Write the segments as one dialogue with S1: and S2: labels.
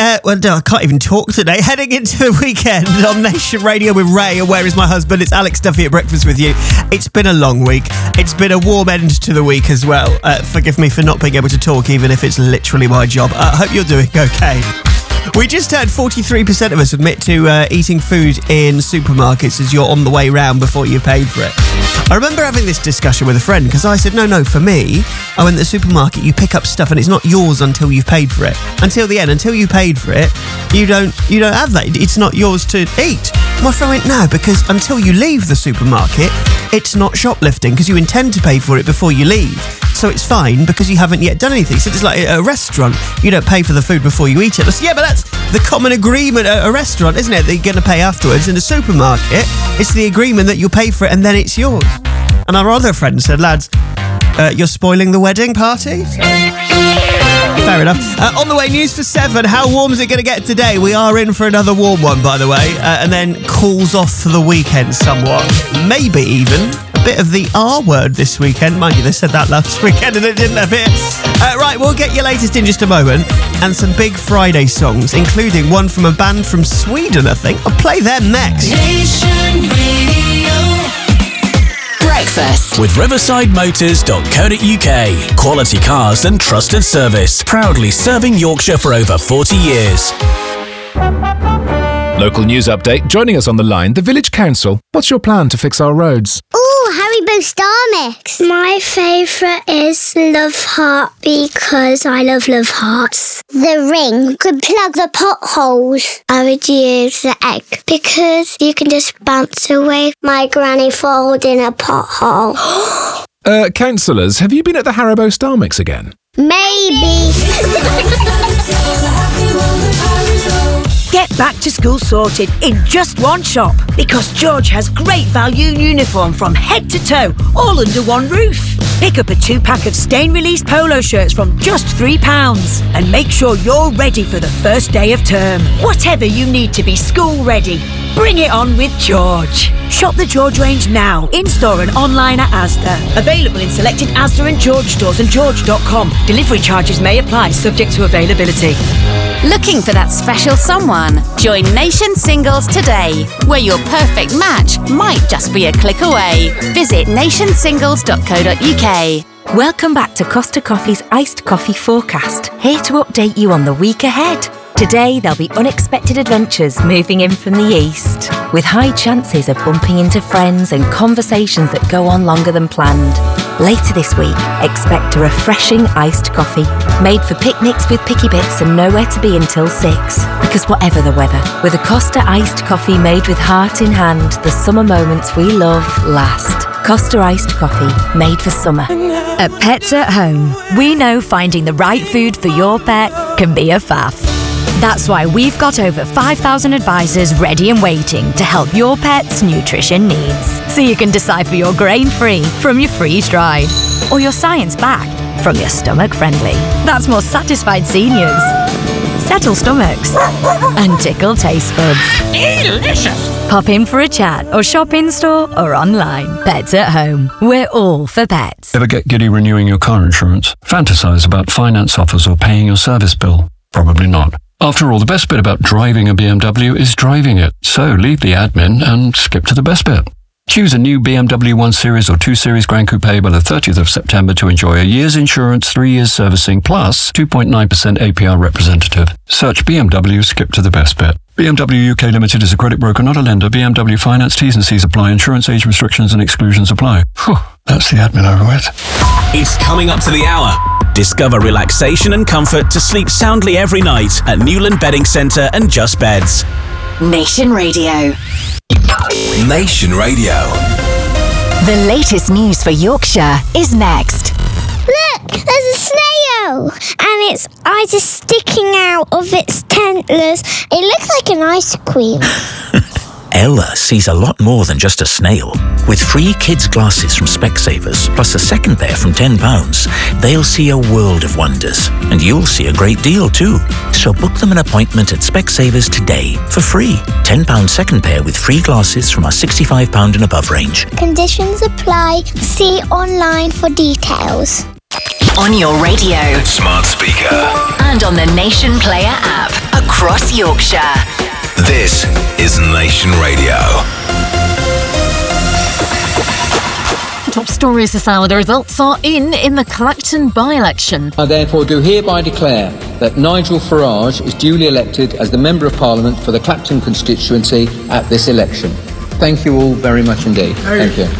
S1: No, I can't even talk today. Heading into the weekend on Nation Radio with Ray and Where Is My Husband? It's Alex Duffy at breakfast with you. It's been a long week. It's been a warm end to the week as well. Forgive me for not being able to talk, even if it's literally my job. I hope you're doing okay. We just heard 43% of us admit to eating food in supermarkets as you're on the way round before you've paid for it. I remember having this discussion with a friend because I said, no, for me, I went to the supermarket, you pick up stuff and it's not yours until you've paid for it. Until the end, until you paid for it, you don't have that. It's not yours to eat. My friend went, no, because until you leave the supermarket, it's not shoplifting because you intend to pay for it before you leave. So it's fine because you haven't yet done anything. So it's like a restaurant. You don't pay for the food before you eat it. Yeah, but that's the common agreement at a restaurant, isn't it? That you're going to pay afterwards. In a supermarket, it's the agreement that you'll pay for it and then it's yours. And our other friend said, lads, you're spoiling the wedding party? Fair enough. On the way, news for 7. How warm is it going to get today? We are in for another warm one, by the way. And then cools off for the weekend somewhat. Maybe even a bit of the R word this weekend. Mind you, they said that last weekend and it didn't appear. Right, we'll get your latest in just a moment. And some big Friday songs, including one from a band from Sweden, I think. I'll play them next.
S2: Nation Radio. Breakfast
S3: with riversidemotors.co.uk. Quality cars and trusted service. Proudly serving Yorkshire for over 40 years.
S4: Local news update. Joining us on the line, the Village Council. What's your plan to fix our roads?
S5: Haribo Star Mix. My favourite is Love Heart because I love hearts. The ring could plug the potholes. I would use the egg because you can just bounce away my granny falls in a pothole.
S4: Councillors, have you been at the Haribo Star Mix again?
S5: Maybe.
S6: Get back to school sorted in just one shop because George has great value uniform from head to toe, all under one roof. Pick up a 2-pack of stain-release polo shirts from just £3 and make sure you're ready for the first day of term. Whatever you need to be school ready, bring it on with George. Shop the George range now, in-store and online at Asda. Available in selected Asda and George stores and george.com. Delivery charges may apply, subject to availability.
S2: Looking for that special someone? Join Nation Singles today, where your perfect match might just be a click away. Visit nationsingles.co.uk.
S7: Welcome back to Costa Coffee's Iced Coffee Forecast, here to update you on the week ahead. Today, there'll be unexpected adventures moving in from the east, with high chances of bumping into friends and conversations that go on longer than planned. Later this week, expect a refreshing iced coffee, made for picnics with picky bits and nowhere to be until 6. Because whatever the weather, with a Costa iced coffee made with heart in hand, the summer moments we love last. Costa iced coffee, made for summer.
S8: At Pets at Home, we know finding the right food for your pet can be a faff. That's why we've got over 5,000 advisors ready and waiting to help your pet's nutrition needs. So you can decipher your grain-free from your freeze-dried, or your science-backed from your stomach-friendly. That's more satisfied seniors, settle stomachs, and tickle taste buds. Delicious! Pop in for a chat or shop in-store or online. Pets at Home. We're all for pets.
S9: Ever get giddy renewing your car insurance? Fantasize about finance offers or paying your service bill? Probably not. After all, the best bit about driving a BMW is driving it. So leave the admin and skip to the best bit. Choose a new BMW 1 Series or 2 Series Grand Coupe by the 30th of September to enjoy a year's insurance, 3 years servicing, plus 2.9% APR representative. Search BMW, skip to the best bit. BMW UK Limited is a credit broker, not a lender. BMW Finance T's and C's apply. Insurance age restrictions and exclusions apply. Whew, that's the admin over with.
S3: It's coming up to the hour. Discover relaxation and comfort to sleep soundly every night at Newland Bedding Centre and Just Beds.
S2: Nation Radio.
S3: Nation Radio.
S2: The latest news for Yorkshire is next.
S5: Look, there's a snail, and its eyes are sticking out of its antlers. It looks like an ice cream.
S10: Ella sees a lot more than just a snail. With free kids' glasses from Specsavers, plus a second pair from £10, they'll see a world of wonders. And you'll see a great deal too. So book them an appointment at Specsavers today for free. £10 second pair with free glasses from our £65 and above range.
S5: Conditions apply. See online for details.
S2: On your radio,
S3: Smart speaker.
S2: and on the Nation Player app. across Yorkshire.
S11: This is Nation Radio.
S12: Top stories this hour. The results are in the Clacton by-election.
S13: I therefore do hereby declare that Nigel Farage is duly elected as the Member of Parliament for the Clacton constituency at this election. Thank you all very much indeed. Thank you.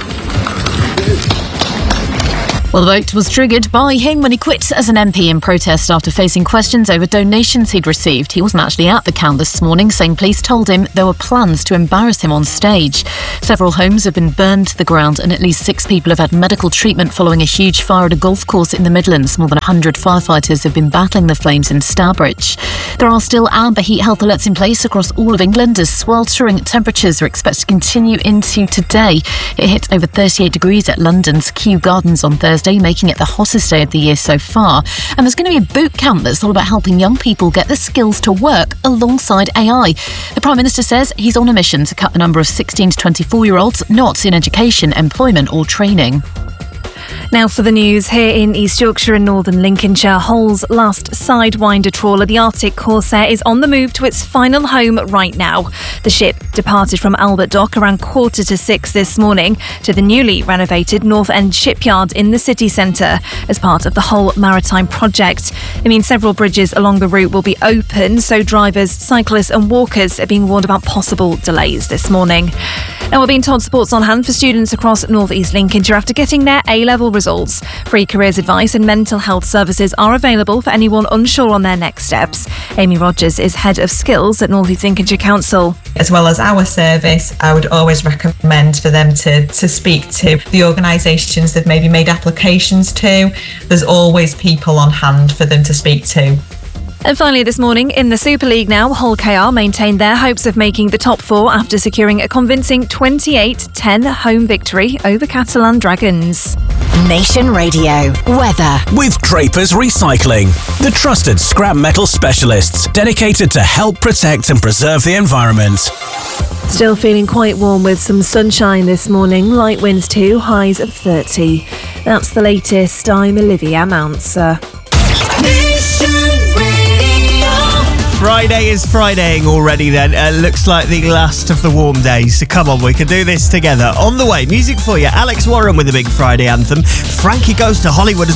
S12: Well, the vote was triggered by him when he quit as an MP in protest after facing questions over donations he'd received. He wasn't actually at the count this morning, saying police told him there were plans to embarrass him on stage. Several homes have been burned to the ground and at least 6 people have had medical treatment following a huge fire at a golf course in the Midlands. More than 100 firefighters have been battling the flames in Stourbridge. There are still amber heat health alerts in place across all of England as sweltering temperatures are expected to continue into today. It hit over 38 degrees at London's Kew Gardens on Thursday, making it the hottest day of the year so far. And there's going to be a boot camp that's all about helping young people get the skills to work alongside AI. The Prime Minister says he's on a mission to cut the number of 16 to 24-year-olds not in education, employment or training.
S14: Now for the news. Here in East Yorkshire and northern Lincolnshire, Hull's last sidewinder trawler, the Arctic Corsair, is on the move to its final home right now. The ship departed from Albert Dock around 5:45 this morning to the newly renovated North End shipyard in the city centre as part of the Hull Maritime Project. It means several bridges along the route will be open, so drivers, cyclists and walkers are being warned about possible delays this morning. Now we're being told support's on hand for students across North East Lincolnshire after getting their A-level results. Free careers advice and mental health services are available for anyone unsure on their next steps. Amy Rogers is Head of Skills at North East Lincolnshire Council.
S15: As well as our service, I would always recommend for them to speak to the organisations they've maybe made applications to. There's always people on hand for them to speak to.
S14: And finally this morning, in the Super League now, Hull KR maintained their hopes of making the top 4 after securing a convincing 28-10 home victory over Catalan Dragons.
S2: Nation Radio weather
S3: with Draper's Recycling, the trusted scrap metal specialists dedicated to help protect and preserve the environment.
S14: Still feeling quite warm with some sunshine this morning, light winds too, highs of 30. That's the latest. I'm Olivia Mounser.
S1: Friday is Fridaying already then. Looks like the last of the warm days. So come on, we can do this together. On the way, music for you. Alex Warren with a big Friday anthem. Frankie Goes to Hollywood as